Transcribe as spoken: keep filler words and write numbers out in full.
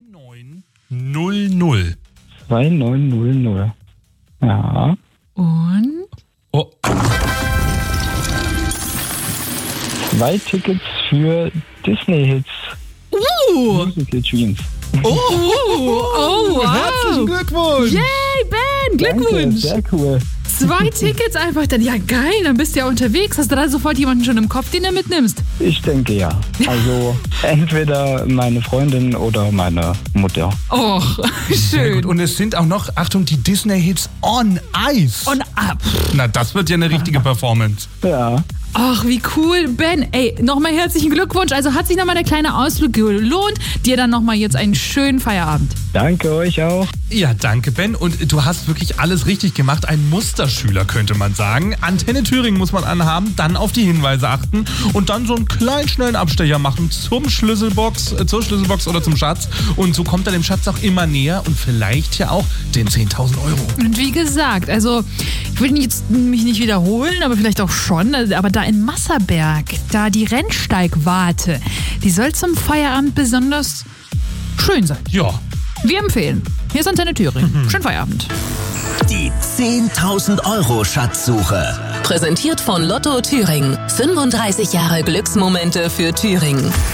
neun null null. zwei neun null null. Ja. Und? Oh. Zwei Tickets für Disney-Hits. Uh! Musical Dreams. Oh, oh, wow. Herzlichen Glückwunsch! Yay, Ben, Glückwunsch. Danke, sehr cool. Zwei Tickets einfach dann. Ja, geil, dann bist du ja unterwegs. Hast du da sofort jemanden schon im Kopf, den du mitnimmst? Ich denke ja. Also entweder meine Freundin oder meine Mutter. Och, Sehr schön. gut. Und es sind auch noch, Achtung, die Disney-Hits on Ice. Und ab. Na, das wird ja eine richtige Performance. Ja. Ach, wie cool, Ben. Ey, nochmal herzlichen Glückwunsch. Also hat sich nochmal der kleine Ausflug gelohnt. Dir dann nochmal jetzt einen schönen Feierabend. Danke euch auch. Ja, danke, Ben. Und du hast wirklich alles richtig gemacht. Ein Musterschüler, könnte man sagen. Antenne Thüringen muss man anhaben, dann auf die Hinweise achten und dann so einen kleinen, schnellen Abstecher machen zum Schlüsselbox, äh, zur Schlüsselbox oder zum Schatz. Und so kommt er dem Schatz auch immer näher und vielleicht ja auch den zehntausend Euro. Und wie gesagt, also ich will jetzt mich nicht wiederholen, aber vielleicht auch schon, aber da in Masserberg, da die Rennsteigwarte, die soll zum Feierabend besonders schön sein. Ja. Wir empfehlen. Hier ist Antenne Thüringen. Schönen Feierabend. Die zehntausend Euro Schatzsuche. Präsentiert von Lotto Thüringen. fünfunddreißig Jahre Glücksmomente für Thüringen.